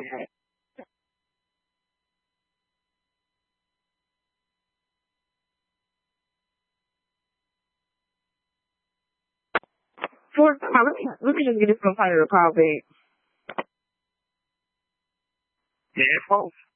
We could just get this from part of the call back. Yeah, folks.